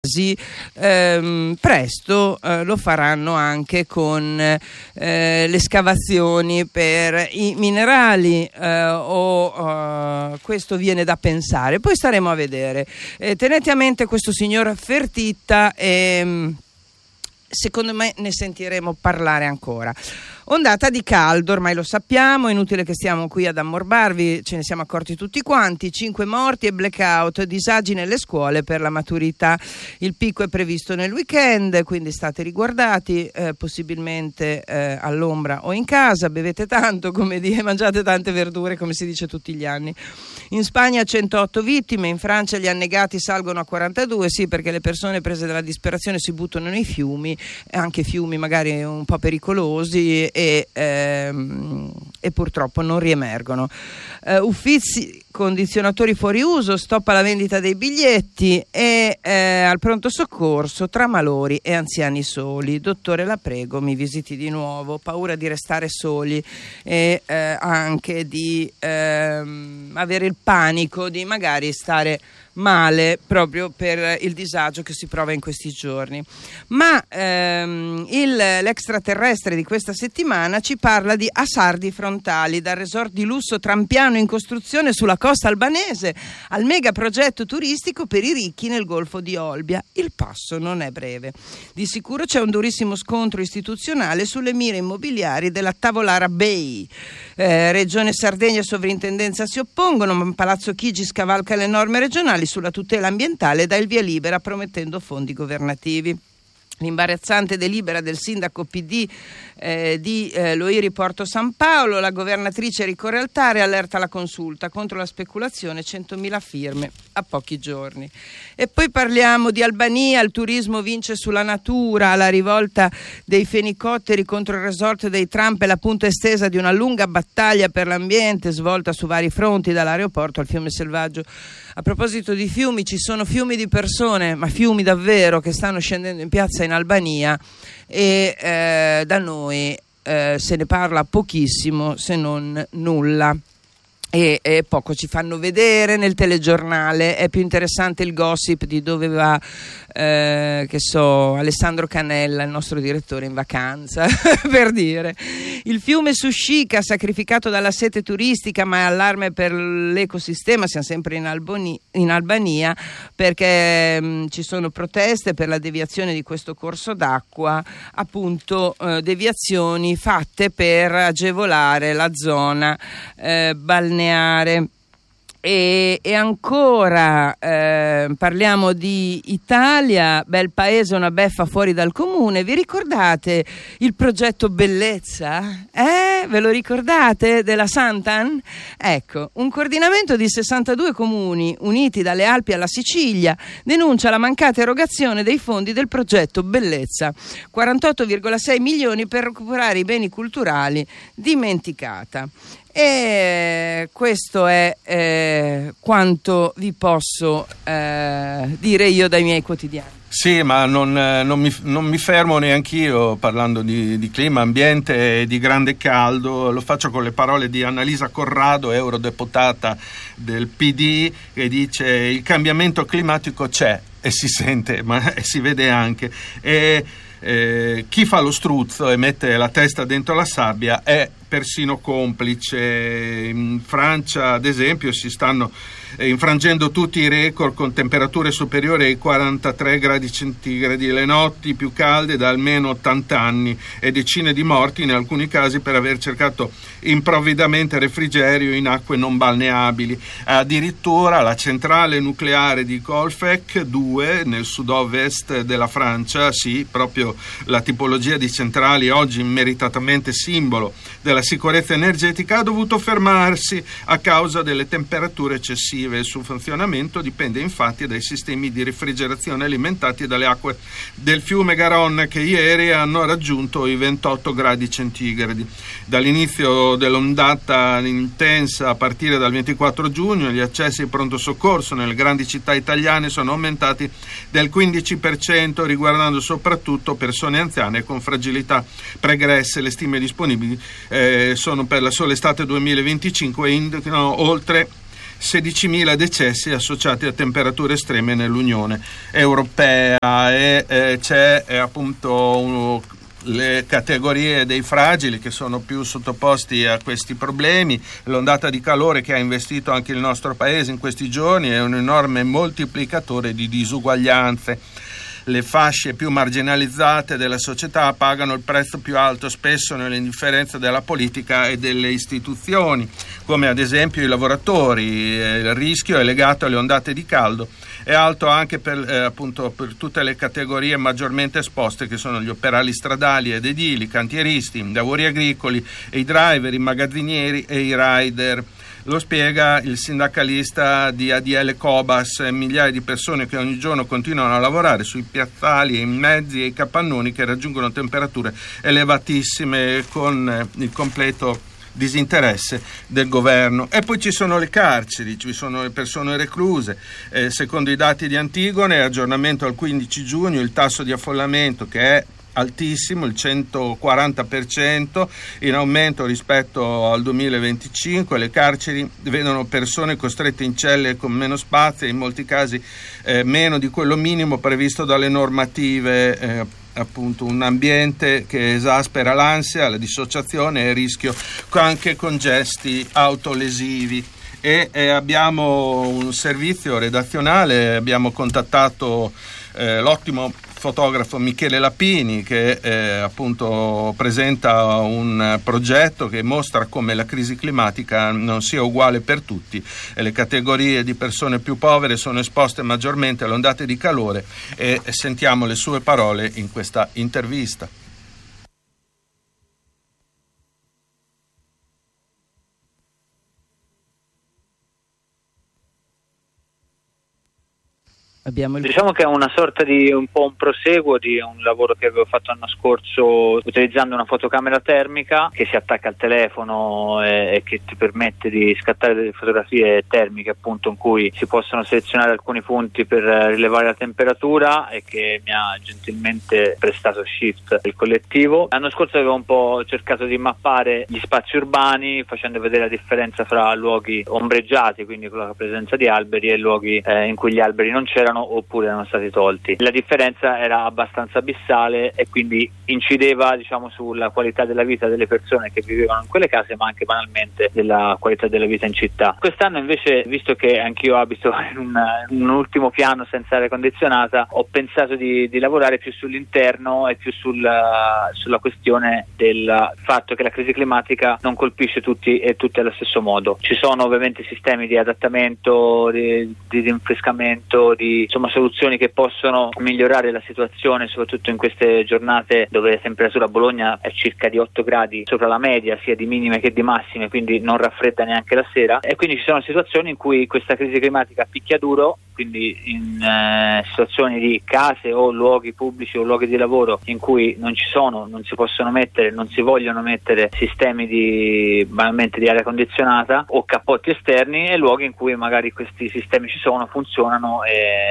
presto lo faranno anche con le scavazioni per i minerali, questo viene da pensare, poi staremo a vedere. Tenete a mente questo signor Fertitta e secondo me ne sentiremo parlare ancora. Ondata di caldo, ormai lo sappiamo, è inutile che stiamo qui ad ammorbarvi, ce ne siamo accorti tutti quanti, 5 morti e blackout, disagi nelle scuole per la maturità. Il picco è previsto nel weekend, quindi state riguardati, possibilmente all'ombra o in casa, bevete tanto, mangiate tante verdure, come si dice tutti gli anni. In Spagna 108 vittime, in Francia gli annegati salgono a 42, sì, perché le persone prese dalla disperazione si buttano nei fiumi, anche fiumi magari un po' pericolosi, e purtroppo non riemergono. Uffizi, condizionatori fuori uso, stop alla vendita dei biglietti e al pronto soccorso tra malori e anziani soli. Dottore, la prego, mi visiti di nuovo. Paura di restare soli e anche di avere il panico di magari stare male proprio per il disagio che si prova in questi giorni. Ma l'extraterrestre di questa settimana ci parla di Asardi Frontali, dal resort di lusso Trampiano in costruzione sulla costa albanese al mega progetto turistico per i ricchi nel golfo di Olbia. Il passo non è breve. Di sicuro c'è un durissimo scontro istituzionale sulle mire immobiliari della Tavolara Bay. Regione Sardegna e Sovrintendenza si oppongono, ma Palazzo Chigi scavalca le norme regionali sulla tutela ambientale e dà il via libera promettendo fondi governativi. L'imbarazzante delibera del sindaco PD di Loiri Porto San Paolo, la governatrice ricorre al TAR e allerta la consulta contro la speculazione, 100.000 firme a pochi giorni. E poi parliamo di Albania, il turismo vince sulla natura, la rivolta dei fenicotteri contro il resort dei Trump è la punta estesa di una lunga battaglia per l'ambiente svolta su vari fronti, dall'aeroporto al fiume selvaggio. A proposito di fiumi, ci sono fiumi di persone, ma fiumi davvero, che stanno scendendo in piazza in Albania e da noi se ne parla pochissimo, se non nulla. E poco ci fanno vedere nel telegiornale. È più interessante il gossip di dove va Alessandro Canella, il nostro direttore, in vacanza per dire. Il fiume Sushika sacrificato dalla sete turistica, ma è allarme per l'ecosistema. Siamo sempre in Albania perché ci sono proteste per la deviazione di questo corso d'acqua, appunto deviazioni fatte per agevolare la zona balneare. E ancora parliamo di Italia, bel paese, una beffa fuori dal comune. Vi ricordate il progetto Bellezza? Ve lo ricordate della Santan? Ecco, un coordinamento di 62 comuni uniti dalle Alpi alla Sicilia denuncia la mancata erogazione dei fondi del progetto Bellezza, 48,6 milioni per recuperare i beni culturali dimenticata. E questo è quanto vi posso dire io dai miei quotidiani. Sì, ma non mi fermo neanch'io parlando di clima, ambiente e di grande caldo. Lo faccio con le parole di Annalisa Corrado, eurodeputata del PD, che dice: il cambiamento climatico c'è e si sente, ma si vede anche. Chi fa lo struzzo e mette la testa dentro la sabbia è persino complice. In Francia, ad esempio, si stanno infrangendo tutti i record con temperature superiori ai 43 gradi centigradi, le notti più calde da almeno 80 anni e decine di morti in alcuni casi per aver cercato improvvidamente refrigerio in acque non balneabili. Addirittura la centrale nucleare di Colfec 2 nel sud-ovest della Francia, sì, proprio la tipologia di centrali oggi meritatamente simbolo della sicurezza energetica, ha dovuto fermarsi a causa delle temperature eccessive. Il suo funzionamento dipende infatti dai sistemi di refrigerazione alimentati dalle acque del fiume Garonne, che ieri hanno raggiunto i 28 gradi centigradi. Dall'inizio dell'ondata intensa a partire dal 24 giugno gli accessi ai pronto soccorso nelle grandi città italiane sono aumentati del 15%, riguardando soprattutto persone anziane con fragilità pregresse. Le stime disponibili sono per la sola estate 2025 indicano oltre 16.000 decessi associati a temperature estreme nell'Unione Europea, e c'è appunto le categorie dei fragili che sono più sottoposti a questi problemi. L'ondata di calore che ha investito anche il nostro paese in questi giorni è un enorme moltiplicatore di disuguaglianze. Le fasce più marginalizzate della società pagano il prezzo più alto spesso nell'indifferenza della politica e delle istituzioni, come ad esempio i lavoratori. Il rischio è legato alle ondate di caldo, è alto anche per tutte le categorie maggiormente esposte, che sono gli operai stradali ed edili, cantieristi, i lavori agricoli, i driver, i magazzinieri e i rider. Lo spiega il sindacalista di ADL Cobas: migliaia di persone che ogni giorno continuano a lavorare sui piazzali, in mezzi e i capannoni, che raggiungono temperature elevatissime con il completo disinteresse del governo. E poi ci sono le carceri, ci sono le persone recluse. Secondo i dati di Antigone, aggiornamento al 15 giugno, il tasso di affollamento, che è altissimo, il 140%, in aumento rispetto al 2025. Le carceri vedono persone costrette in celle con meno spazio e in molti casi meno di quello minimo previsto dalle normative, appunto un ambiente che esaspera l'ansia, la dissociazione e il rischio anche con gesti autolesivi. E abbiamo un servizio redazionale, abbiamo contattato l'ottimo fotografo Michele Lapini, che appunto presenta un progetto che mostra come la crisi climatica non sia uguale per tutti e le categorie di persone più povere sono esposte maggiormente alle ondate di calore, e sentiamo le sue parole in questa intervista. Diciamo che è una sorta di un proseguo di un lavoro che avevo fatto l'anno scorso utilizzando una fotocamera termica che si attacca al telefono e che ti permette di scattare delle fotografie termiche, appunto, in cui si possono selezionare alcuni punti per rilevare la temperatura, e che mi ha gentilmente prestato Shift, il collettivo. L'anno scorso avevo un po' cercato di mappare gli spazi urbani, facendo vedere la differenza fra luoghi ombreggiati, quindi con la presenza di alberi, e luoghi in cui gli alberi non c'erano oppure erano stati tolti. La differenza era abbastanza abissale e quindi incideva, diciamo, sulla qualità della vita delle persone che vivevano in quelle case, ma anche banalmente della qualità della vita in città. Quest'anno invece, visto che anch'io abito in un ultimo piano senza aria condizionata, ho pensato di lavorare più sull'interno e più sulla questione del fatto che la crisi climatica non colpisce tutti e tutte allo stesso modo. Ci sono ovviamente sistemi di adattamento, di rinfrescamento, insomma soluzioni che possono migliorare la situazione, soprattutto in queste giornate dove la temperatura a Bologna è circa di 8 gradi sopra la media, sia di minime che di massime, quindi non raffredda neanche la sera. E quindi ci sono situazioni in cui questa crisi climatica picchia duro, quindi in situazioni di case o luoghi pubblici o luoghi di lavoro in cui non si possono mettere, non si vogliono mettere sistemi banalmente di aria condizionata o cappotti esterni, e luoghi in cui magari questi sistemi ci sono, funzionano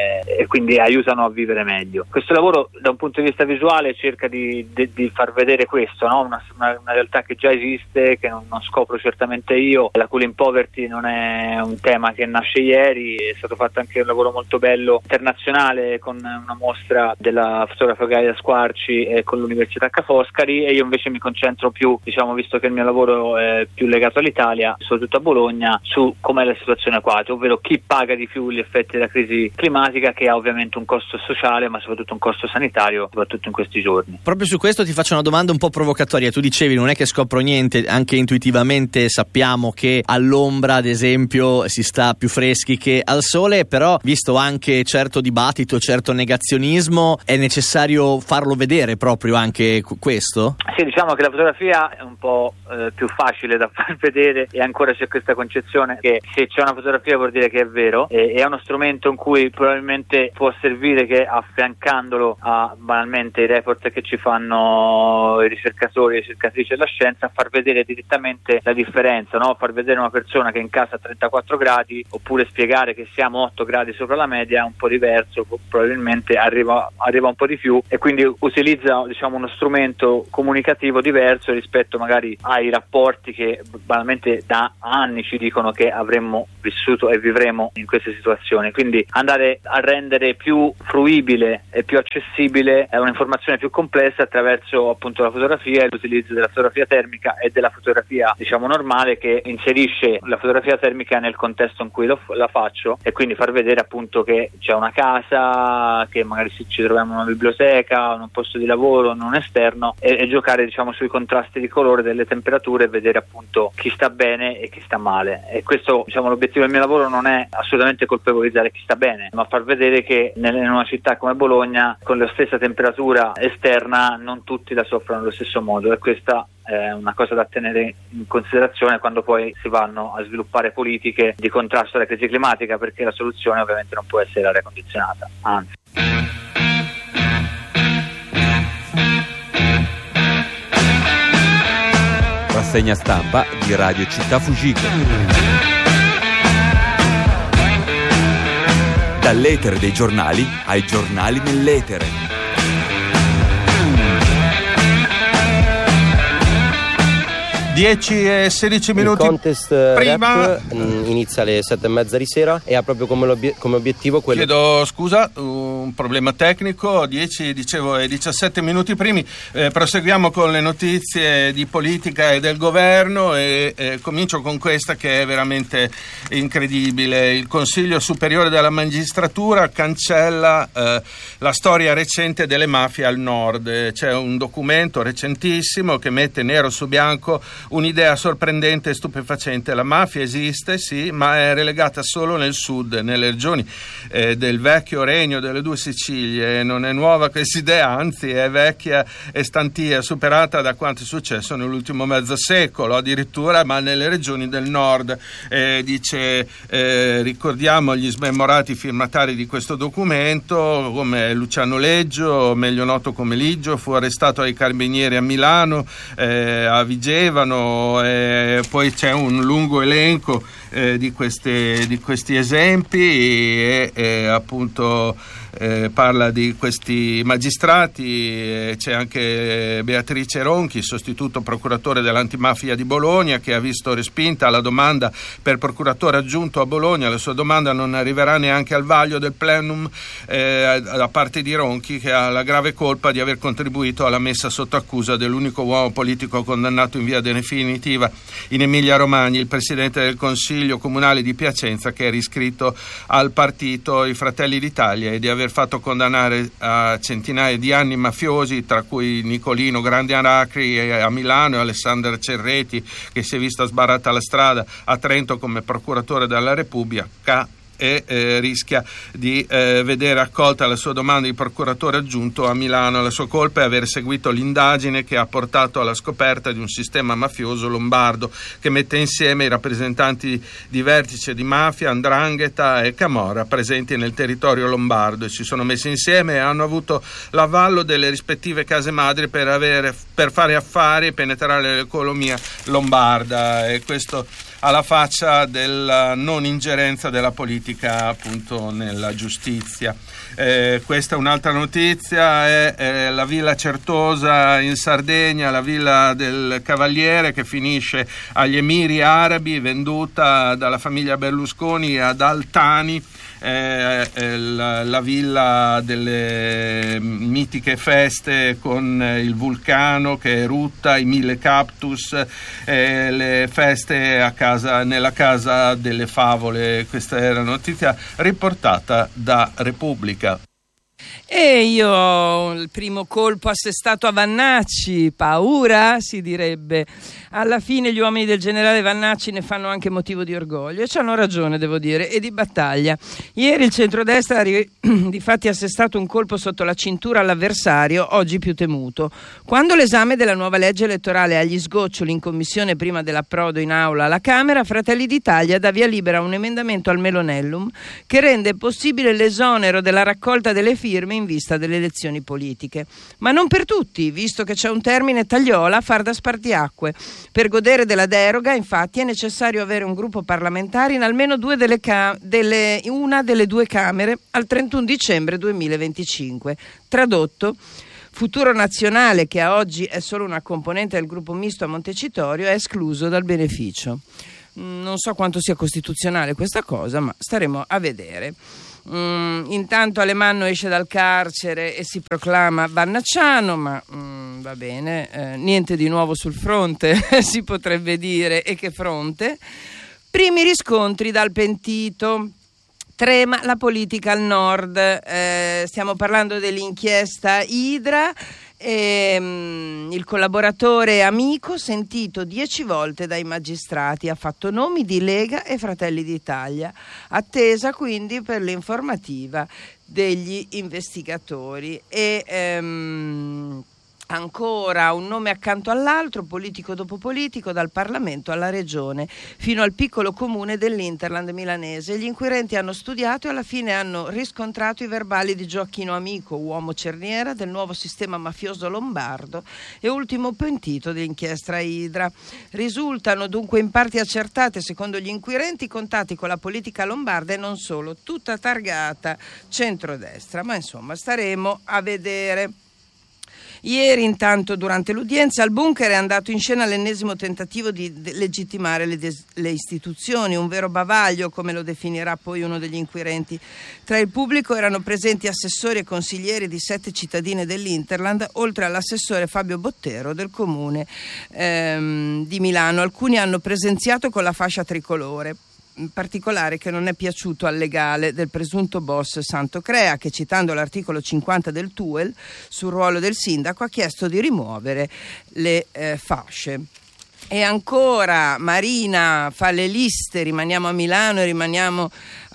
e quindi aiutano a vivere meglio. Questo lavoro da un punto di vista visuale cerca di far vedere questo, no? Una realtà che già esiste, che non scopro certamente io. La cooling poverty non è un tema che nasce ieri, è stato fatto anche un lavoro molto bello internazionale con una mostra della fotografa Gaia Squarci e con l'Università Ca' Foscari, e io invece mi concentro più, diciamo, visto che il mio lavoro è più legato all'Italia, soprattutto a Bologna, su com'è la situazione qua, ovvero chi paga di più gli effetti della crisi climatica, che ha ovviamente un costo sociale ma soprattutto un costo sanitario, soprattutto in questi giorni. Proprio su questo ti faccio una domanda un po' provocatoria. Tu dicevi non è che scopro niente, anche intuitivamente sappiamo che all'ombra ad esempio si sta più freschi che al sole, però visto anche certo dibattito, certo negazionismo, è necessario farlo vedere proprio anche questo? Sì, diciamo che la fotografia è un po' più facile da far vedere, e ancora c'è questa concezione che se c'è una fotografia vuol dire che è vero, e è uno strumento in cui probabilmente probabilmente può servire che, affiancandolo a banalmente i report che ci fanno i ricercatori e ricercatrici della scienza, a far vedere direttamente la differenza, no? Far vedere una persona che in casa ha 34 gradi oppure spiegare che siamo 8 gradi sopra la media è un po' diverso, probabilmente arriva un po' di più, e quindi utilizza, diciamo, uno strumento comunicativo diverso rispetto magari ai rapporti che banalmente da anni ci dicono che avremmo vissuto e vivremo in queste situazioni. Quindi andare a rendere più fruibile e più accessibile è un'informazione più complessa attraverso appunto la fotografia e l'utilizzo della fotografia termica e della fotografia, diciamo, normale, che inserisce la fotografia termica nel contesto in cui la faccio, e quindi far vedere appunto che c'è una casa, che magari ci troviamo in una biblioteca, in un posto di lavoro, in un esterno, e giocare, diciamo, sui contrasti di colore delle temperature e vedere appunto chi sta bene e chi sta male. E questo, diciamo, l'obiettivo del mio lavoro non è assolutamente colpevolizzare chi sta bene, ma far vedere che in una città come Bologna, con la stessa temperatura esterna, non tutti la soffrono allo stesso modo, e questa è una cosa da tenere in considerazione quando poi si vanno a sviluppare politiche di contrasto alla crisi climatica, perché la soluzione ovviamente non può essere l'aria condizionata, anzi. Rassegna stampa di Radio Città Fugica. Dall'etere dei giornali ai giornali nell'etere. 10 e 16 minuti. Il contest prima rap inizia alle 7:30 di sera e ha proprio come obiettivo quello. Chiedo scusa, un problema tecnico. 10, dicevo, e 17 minuti primi. Proseguiamo con le notizie di politica e del governo, e comincio con questa che è veramente incredibile. Il Consiglio Superiore della Magistratura cancella la storia recente delle mafie al nord. C'è un documento recentissimo che mette nero su bianco un'idea sorprendente e stupefacente. La mafia esiste, sì, ma è relegata solo nel sud, nelle regioni del vecchio regno delle due Sicilie. Non è nuova questa idea, anzi è vecchia e stantia, superata da quanto è successo nell'ultimo mezzo secolo addirittura, ma nelle regioni del nord. Ricordiamo gli smemorati firmatari di questo documento, come Luciano Leggio, meglio noto come Ligio, fu arrestato ai Carabinieri a Milano, a Vigevano. Poi c'è un lungo elenco di questi esempi, e appunto parla di questi magistrati. C'è anche Beatrice Ronchi, sostituto procuratore dell'antimafia di Bologna, che ha visto respinta la domanda per procuratore aggiunto a Bologna. La sua domanda non arriverà neanche al vaglio del plenum da parte di Ronchi, che ha la grave colpa di aver contribuito alla messa sotto accusa dell'unico uomo politico condannato in via definitiva in Emilia Romagna, il presidente del Consiglio Comunale di Piacenza, che è riscritto al partito I Fratelli d'Italia, e di aver fatto condannare a centinaia di anni mafiosi, tra cui Nicolino Grande Aracri a Milano e Alessandra Cerreti, che si è vista sbarrata la strada a Trento come procuratore della Repubblica, e rischia di vedere accolta la sua domanda di procuratore aggiunto a Milano. La sua colpa è aver seguito l'indagine che ha portato alla scoperta di un sistema mafioso lombardo che mette insieme i rappresentanti di vertice di mafia, 'ndrangheta e camorra presenti nel territorio lombardo, e si sono messi insieme e hanno avuto l'avallo delle rispettive case madri per fare affari e penetrare l'economia lombarda. E questo alla faccia della non ingerenza della politica appunto nella giustizia. Questa è un'altra notizia, è la Villa Certosa in Sardegna, la Villa del Cavaliere, che finisce agli Emiri Arabi, venduta dalla famiglia Berlusconi ad Altani. La villa delle mitiche feste con il vulcano che erutta, i 1000 cactus, le feste nella casa delle favole. Questa era una notizia riportata da Repubblica. E io ho il primo colpo assestato a Vannacci, paura si direbbe. Alla fine gli uomini del generale Vannacci ne fanno anche motivo di orgoglio e ci hanno ragione, devo dire, e di battaglia. Ieri il centrodestra ha difatti assestato un colpo sotto la cintura all'avversario, oggi più temuto. Quando l'esame della nuova legge elettorale agli sgoccioli in commissione prima dell'approdo in aula alla Camera, Fratelli d'Italia dà via libera a un emendamento al Melonellum che rende possibile l'esonero della raccolta delle firme in vista delle elezioni politiche. Ma non per tutti, visto che c'è un termine tagliola far da spartiacque. Per godere della deroga, infatti, è necessario avere un gruppo parlamentare in almeno una delle due Camere al 31 dicembre 2025. Tradotto, Futuro Nazionale, che a oggi è solo una componente del gruppo misto a Montecitorio, è escluso dal beneficio. Non so quanto sia costituzionale questa cosa, ma staremo a vedere. Intanto Alemanno esce dal carcere e si proclama vannacciano, ma va bene, niente di nuovo sul fronte si potrebbe dire, e che fronte. Primi riscontri dal pentito. Trema la politica al nord, stiamo parlando dell'inchiesta Idra. Il collaboratore amico sentito 10 volte dai magistrati ha fatto nomi di Lega e Fratelli d'Italia, attesa quindi per l'informativa degli investigatori e ancora un nome accanto all'altro, politico dopo politico, dal Parlamento alla Regione fino al piccolo comune dell'Interland milanese. Gli inquirenti hanno studiato e alla fine hanno riscontrato i verbali di Gioacchino Amico, uomo cerniera del nuovo sistema mafioso lombardo e ultimo pentito dell'inchiesta Idra. Risultano dunque in parti accertate, secondo gli inquirenti, contatti con la politica lombarda e non solo, tutta targata centrodestra, ma insomma staremo a vedere. Ieri intanto durante l'udienza al bunker è andato in scena l'ennesimo tentativo di legittimare le istituzioni, un vero bavaglio come lo definirà poi uno degli inquirenti. Tra il pubblico erano presenti assessori e consiglieri di 7 cittadine dell'Interland, oltre all'assessore Fabio Bottero del comune di Milano. Alcuni hanno presenziato con la fascia tricolore. In particolare che non è piaciuto al legale del presunto boss Santocrea, che citando l'articolo 50 del TUEL sul ruolo del sindaco ha chiesto di rimuovere le fasce. E ancora Marina fa le liste, rimaniamo a Milano e rimaniamo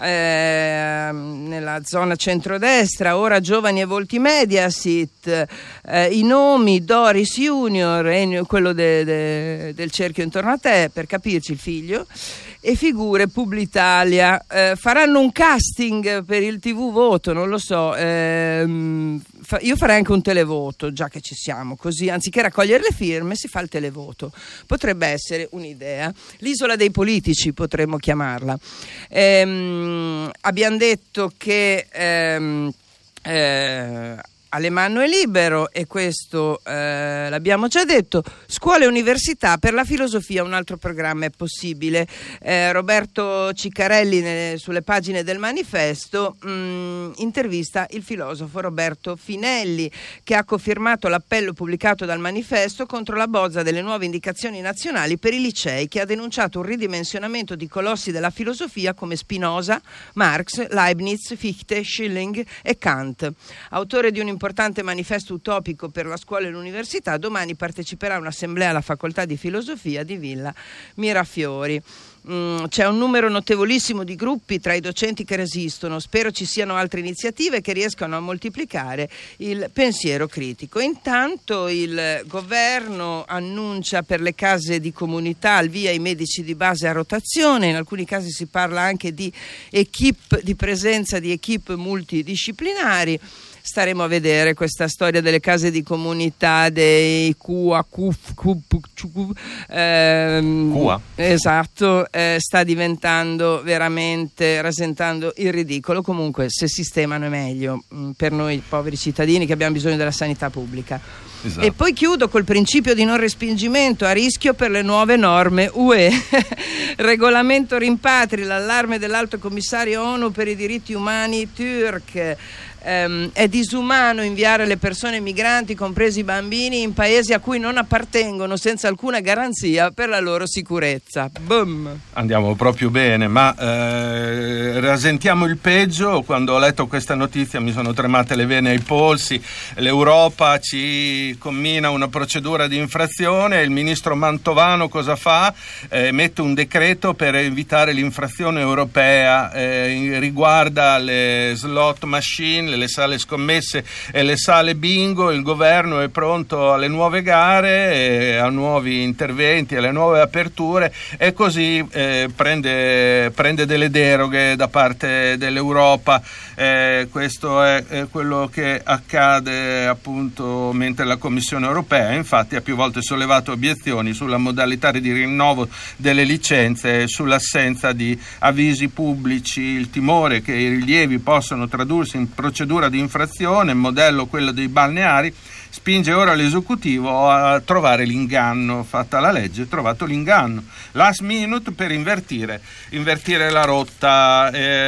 nella zona centrodestra, ora Giovani e Volti Mediaset, i nomi Doris Junior, quello del cerchio intorno a te, per capirci il figlio, e figure Publitalia, faranno un casting per il TV Voto, non lo so, io farei anche un televoto, già che ci siamo, così anziché raccogliere le firme si fa il televoto, potrebbe essere un'idea. L'isola dei politici potremmo chiamarla. Abbiamo detto che Alemanno è libero e questo l'abbiamo già detto. Scuole e università, per la filosofia un altro programma è possibile. Roberto Ciccarelli sulle pagine del Manifesto intervista il filosofo Roberto Finelli, che ha cofirmato l'appello pubblicato dal Manifesto contro la bozza delle nuove indicazioni nazionali per i licei, che ha denunciato un ridimensionamento di colossi della filosofia come Spinoza, Marx, Leibniz, Fichte, Schelling e Kant. Autore di un importante manifesto utopico per la scuola e l'università, domani parteciperà a un'assemblea alla facoltà di filosofia di Villa Mirafiori. C'è un numero notevolissimo di gruppi tra i docenti che resistono, spero ci siano altre iniziative che riescano a moltiplicare il pensiero critico. Intanto il governo annuncia per le case di comunità al via i medici di base a rotazione, in alcuni casi si parla anche di presenza di equip multidisciplinari. Staremo a vedere questa storia delle case di comunità, dei QA. Esatto, sta diventando veramente, rasentando il ridicolo. Comunque se sistemano è meglio per noi poveri cittadini che abbiamo bisogno della sanità pubblica. Esatto. E poi chiudo col principio di non respingimento a rischio per le nuove norme UE. Regolamento rimpatri, l'allarme dell'Alto Commissario ONU per i diritti umani Turk. è disumano inviare le persone migranti, compresi i bambini, in paesi a cui non appartengono senza alcuna garanzia per la loro sicurezza. Boom. Andiamo proprio bene, ma rasentiamo il peggio. Quando ho letto questa notizia mi sono tremate le vene ai polsi. L'Europa ci commina una procedura di infrazione. Il ministro Mantovano cosa fa? Mette un decreto per evitare l'infrazione europea, riguarda le slot machine, le sale scommesse e le sale bingo. Il governo è pronto alle nuove gare, a nuovi interventi, alle nuove aperture, e così prende delle deroghe da parte dell'Europa. Questo è quello che accade appunto mentre la Commissione europea infatti ha più volte sollevato obiezioni sulla modalità di rinnovo delle licenze e sull'assenza di avvisi pubblici. Il timore che i rilievi possano tradursi in procedura di infrazione, modello quello dei balneari, spinge ora l'esecutivo a trovare l'inganno. Fatta la legge, trovato l'inganno. Last minute per invertire la rotta.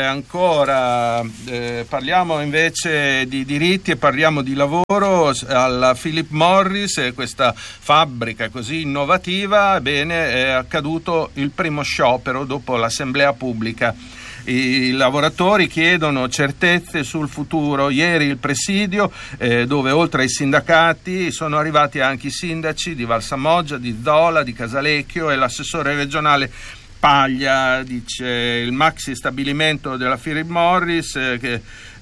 Parliamo invece di diritti e parliamo di lavoro. Alla Philip Morris, questa fabbrica così innovativa, è accaduto il primo sciopero dopo l'assemblea pubblica. I lavoratori chiedono certezze sul futuro. Ieri il presidio, dove oltre ai sindacati sono arrivati anche i sindaci di Valsamoggia, di Zola, di Casalecchio e l'assessore regionale Paglia. Dice il maxi stabilimento della Philip Morris che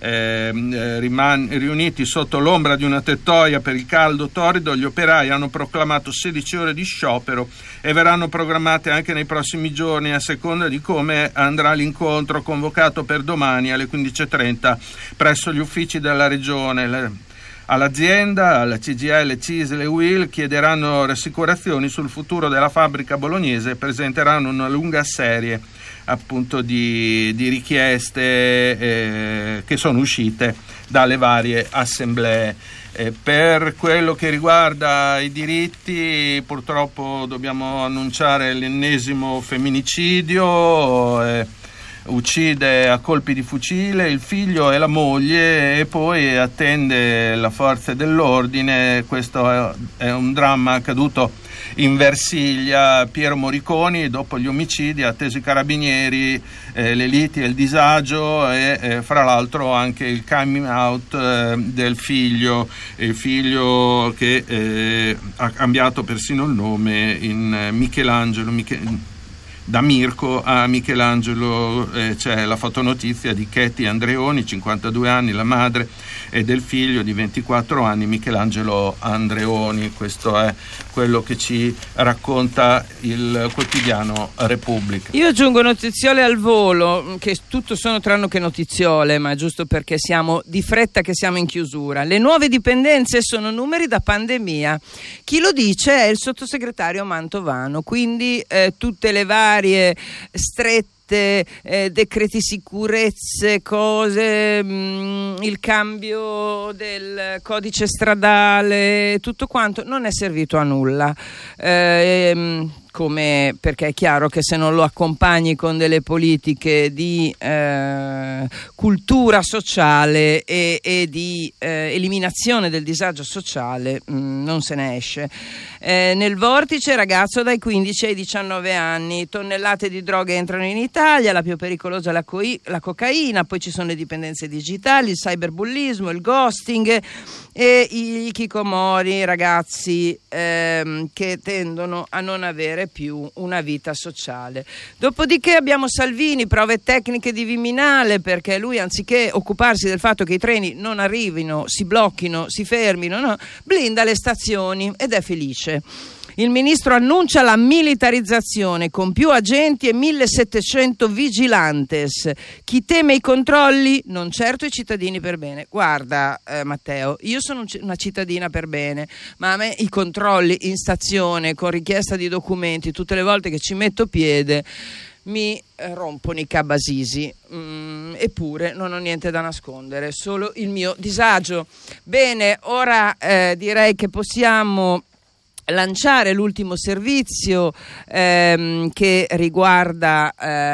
riuniti sotto l'ombra di una tettoia per il caldo torrido, gli operai hanno proclamato 16 ore di sciopero e verranno programmate anche nei prossimi giorni a seconda di come andrà l'incontro convocato per domani alle 15:30 presso gli uffici della regione. All'azienda, alla CGIL, CISL e UIL chiederanno rassicurazioni sul futuro della fabbrica bolognese e presenteranno una lunga serie appunto di richieste che sono uscite dalle varie assemblee. Per quello che riguarda i diritti, purtroppo dobbiamo annunciare l'ennesimo femminicidio. Uccide a colpi di fucile il figlio e la moglie e poi attende le forze dell'ordine. Questo è un dramma accaduto in Versilia. Piero Moriconi, dopo gli omicidi, ha atteso i carabinieri, le liti e il disagio e fra l'altro anche il coming out del figlio, il figlio che ha cambiato persino il nome in Michelangelo. Da Mirko a Michelangelo. C'è la fotonotizia di Katie Andreoni, 52 anni, la madre, e del figlio di 24 anni, Michelangelo Andreoni. Questo è quello che ci racconta il quotidiano Repubblica. Io aggiungo notiziole al volo, che tutto sono tranne che notiziole, ma giusto perché siamo di fretta, che siamo in chiusura. Le nuove dipendenze sono numeri da pandemia. Chi lo dice è il sottosegretario Mantovano, quindi tutte le varie strette, decreti sicurezze, cose, il cambio del codice stradale, tutto quanto non è servito a nulla. Perché è chiaro che se non lo accompagni con delle politiche di cultura sociale e di eliminazione del disagio sociale non se ne esce. Nel vortice ragazzo dai 15 ai 19 anni, tonnellate di droghe entrano in Italia, la più pericolosa è la cocaina, poi ci sono le dipendenze digitali, il cyberbullismo, il ghosting e i hikikomori, ragazzi che tendono a non avere più una vita sociale. Dopodiché abbiamo Salvini, prove tecniche di Viminale, perché lui, anziché occuparsi del fatto che i treni non arrivino, si blocchino, si fermino, blinda le stazioni ed è felice. Il ministro annuncia la militarizzazione con più agenti e 1700 vigilantes. Chi teme i controlli? Non certo i cittadini per bene. Guarda Matteo, io sono una cittadina per bene, ma a me i controlli in stazione con richiesta di documenti tutte le volte che ci metto piede mi rompono i cabasisi. Eppure non ho niente da nascondere, solo il mio disagio. Bene, ora direi che possiamo lanciare l'ultimo servizio che riguarda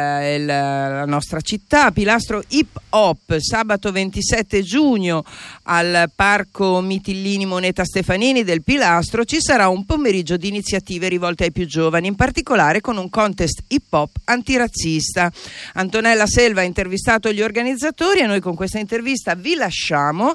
la nostra città, Pilastro Hip Hop, sabato 27 giugno al Parco Mitillini Moneta Stefanini del Pilastro ci sarà un pomeriggio di iniziative rivolte ai più giovani, in particolare con un contest hip hop antirazzista. Antonella Selva ha intervistato gli organizzatori e noi con questa intervista vi lasciamo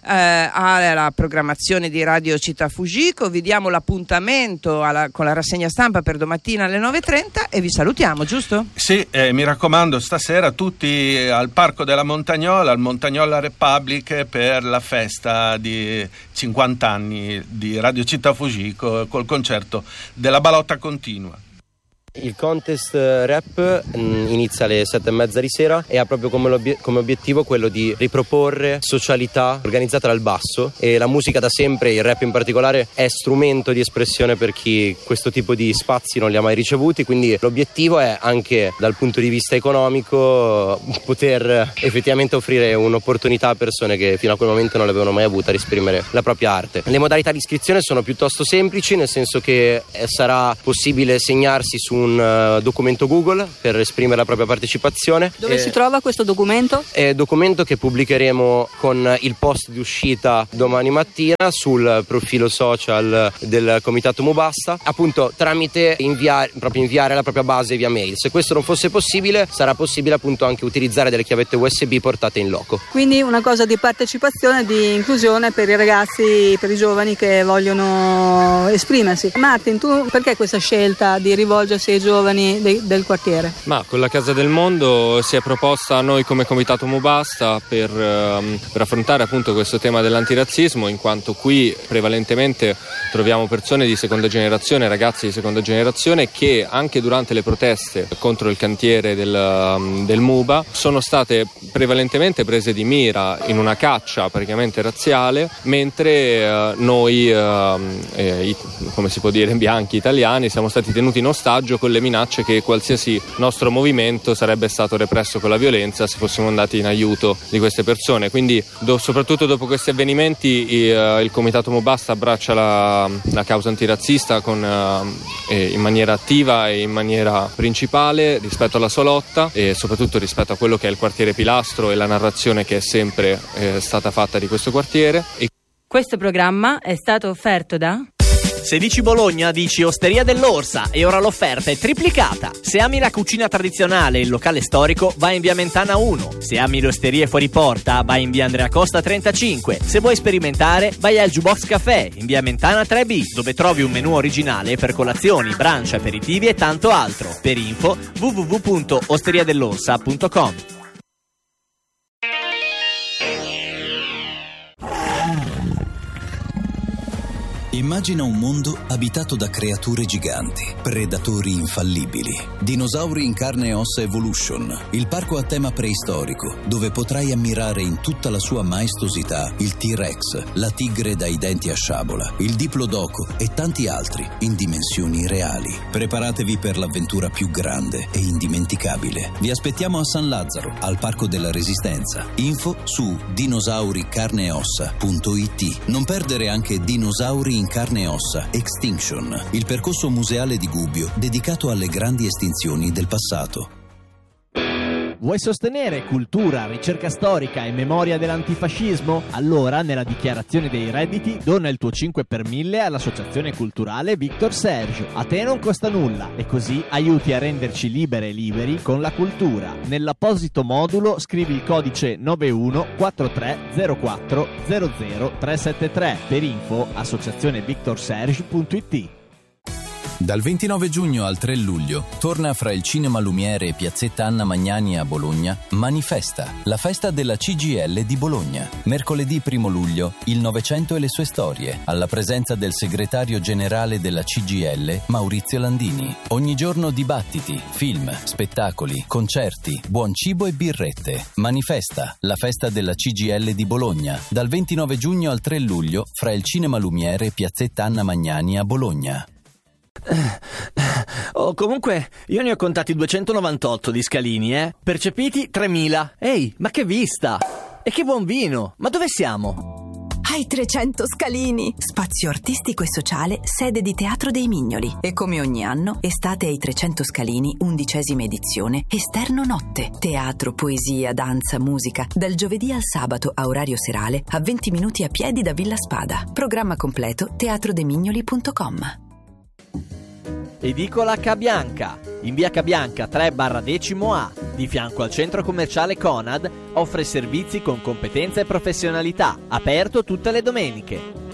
alla programmazione di Radio Città Fujiko, vi diamo l'appuntamento con la rassegna stampa per domattina alle 9:30 e vi salutiamo, giusto? Sì, mi raccomando, stasera tutti al Parco della Montagnola, al Montagnola Republic, per la festa di 50 anni di Radio Città Fujiko col concerto della Balotta Continua. Il contest rap inizia alle 7:30 di sera e ha proprio come obiettivo quello di riproporre socialità organizzata dal basso, e la musica da sempre, il rap in particolare, è strumento di espressione per chi questo tipo di spazi non li ha mai ricevuti, quindi l'obiettivo è anche dal punto di vista economico poter effettivamente offrire un'opportunità a persone che fino a quel momento non l'avevano mai avuta ad esprimere la propria arte. Le modalità di iscrizione sono piuttosto semplici, nel senso che sarà possibile segnarsi su un documento Google per esprimere la propria partecipazione. Dove si trova questo documento? È documento che pubblicheremo con il post di uscita domani mattina sul profilo social del Comitato Mubasta, appunto tramite inviare la propria base via mail. Se questo non fosse possibile, sarà possibile appunto anche utilizzare delle chiavette USB portate in loco. Quindi una cosa di partecipazione, di inclusione per i ragazzi, per i giovani che vogliono esprimersi. Martin, tu perché questa scelta di rivolgersi ai giovani del quartiere? Ma con la Casa del Mondo si è proposta a noi come Comitato Mubasta per affrontare appunto questo tema dell'antirazzismo, in quanto qui prevalentemente troviamo persone di seconda generazione, ragazzi di seconda generazione, che anche durante le proteste contro il cantiere del MUBA sono state prevalentemente prese di mira in una caccia praticamente razziale, mentre noi come si può dire, bianchi italiani, siamo stati tenuti in ostaggio con le minacce che qualsiasi nostro movimento sarebbe stato represso con la violenza se fossimo andati in aiuto di queste persone. Quindi soprattutto dopo questi avvenimenti il Comitato Mubasta abbraccia la causa antirazzista in maniera attiva e in maniera principale rispetto alla sua lotta, e soprattutto rispetto a quello che è il quartiere Pilastro e la narrazione che è sempre stata fatta di questo quartiere. Questo programma è stato offerto da... Se dici Bologna, dici Osteria dell'Orsa, e ora l'offerta è triplicata. Se ami la cucina tradizionale e il locale storico, vai in via Mentana 1. Se ami le osterie fuori porta, vai in via Andrea Costa 35. Se vuoi sperimentare, vai al Jukebox Café in via Mentana 3B, dove trovi un menù originale per colazioni, brunch, aperitivi e tanto altro. Per info www.osteriadell'orsa.com. Immagina un mondo abitato da creature giganti, predatori infallibili. Dinosauri in carne e ossa Evolution, il parco a tema preistorico, dove potrai ammirare in tutta la sua maestosità il T-Rex, la tigre dai denti a sciabola, il Diplodoco e tanti altri in dimensioni reali. Preparatevi per l'avventura più grande e indimenticabile. Vi aspettiamo a San Lazzaro, al Parco della Resistenza. Info su dinosauricarneeossa.it. Non perdere anche Dinosauri in carne e ossa Extinction, il percorso museale di Gubbio dedicato alle grandi estinzioni del passato. Vuoi sostenere cultura, ricerca storica e memoria dell'antifascismo? Allora, nella dichiarazione dei redditi, dona il tuo 5 per 1000 all'associazione culturale Victor Serge. A te non costa nulla e così aiuti a renderci libere e liberi con la cultura. Nell'apposito modulo scrivi il codice 914304000373. Per info associazionevictorserge.it. Dal 29 giugno al 3 luglio torna fra il Cinema Lumiere e Piazzetta Anna Magnani a Bologna Manifesta, la festa della CGIL di Bologna. Mercoledì 1 luglio, il Novecento e le sue storie, alla presenza del segretario generale della CGIL, Maurizio Landini. Ogni giorno dibattiti, film, spettacoli, concerti, buon cibo e birrette. Manifesta, la festa della CGIL di Bologna, dal 29 giugno al 3 luglio fra il Cinema Lumiere e Piazzetta Anna Magnani a Bologna. Oh, comunque, io ne ho contati 298 di scalini, Percepiti 3000. Ehi, ma che vista! E che buon vino! Ma dove siamo? Ai 300 Scalini! Spazio artistico e sociale, sede di Teatro dei Mignoli. E come ogni anno, estate ai 300 Scalini, 11ª edizione, esterno notte. Teatro, poesia, danza, musica. Dal giovedì al sabato a orario serale, a 20 minuti a piedi da Villa Spada. Programma completo teatrodemignoli.com. Edicola Cabianca. In via Cabianca 3/10A, di fianco al centro commerciale Conad, offre servizi con competenza e professionalità, aperto tutte le domeniche.